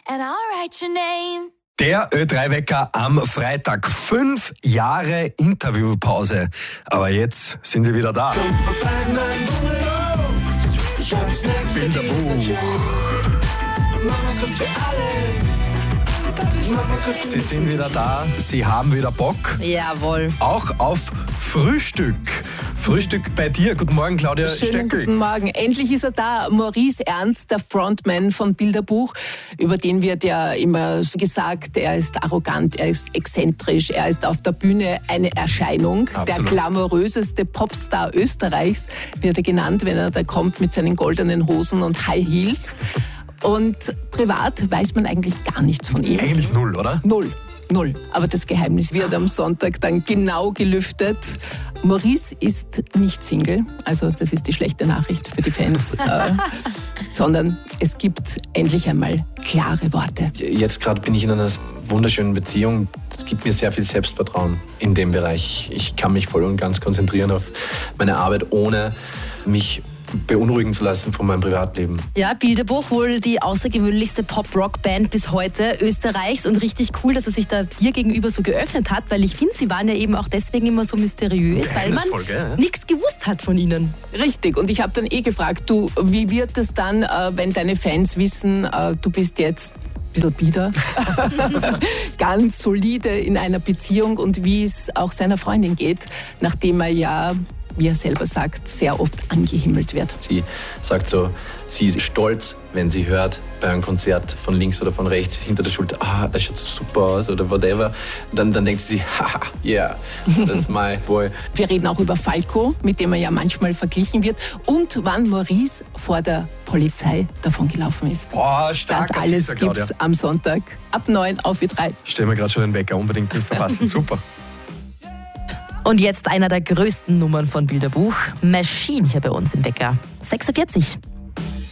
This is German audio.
and I'll write your name. Der Ö3-Wecker am Freitag. 5 Jahre Interviewpause. Aber jetzt sind sie wieder da. Bilderbuch. Sie sind wieder da. Sie haben wieder Bock. Jawohl. Auch auf Frühstück. Frühstück bei dir. Guten Morgen, Claudia Schönen Stöckl. guten Morgen. Endlich ist er da. Maurice Ernst, der Frontman von Bilderbuch. Über den wird ja immer gesagt, er ist arrogant, er ist exzentrisch, er ist auf der Bühne eine Erscheinung. Absolut. Der glamouröseste Popstar Österreichs wird er genannt, wenn er da kommt mit seinen goldenen Hosen und High Heels. Und privat weiß man eigentlich gar nichts von ihm. Eigentlich null, oder? Null. Aber das Geheimnis wird am Sonntag dann genau gelüftet. Maurice ist nicht Single, also das ist die schlechte Nachricht für die Fans, sondern es gibt endlich einmal klare Worte. Jetzt gerade bin ich in einer wunderschönen Beziehung. Das gibt mir sehr viel Selbstvertrauen in dem Bereich. Ich kann mich voll und ganz konzentrieren auf meine Arbeit, ohne mich beunruhigen zu lassen von meinem Privatleben. Ja, Bilderbuch, wohl die außergewöhnlichste Pop-Rock-Band bis heute Österreichs und richtig cool, dass er sich da dir gegenüber so geöffnet hat, weil ich finde, sie waren ja eben auch deswegen immer so mysteriös, weil man nichts gewusst hat von ihnen. Richtig, und ich habe dann gefragt, du, wie wird es dann, wenn deine Fans wissen, du bist jetzt ein bisschen bieder, ganz solide in einer Beziehung und wie es auch seiner Freundin geht, nachdem er ja, wie er selber sagt, sehr oft angehimmelt wird. Sie sagt so, sie ist stolz, wenn sie hört bei einem Konzert von links oder von rechts hinter der Schulter, das schaut super aus oder whatever. Dann denkt sie, haha, yeah, that's my boy. Wir reden auch über Falco, mit dem er ja manchmal verglichen wird, und wann Maurice vor der Polizei davongelaufen ist. Boah, stark. Das alles gibt's am Sonntag ab 9 auf Ö3. Stellen wir gerade schon den Wecker, unbedingt nicht verpassen. Super. Und jetzt einer der größten Nummern von Bilderbuch, Machine hier bei uns im Wecker. 6:40.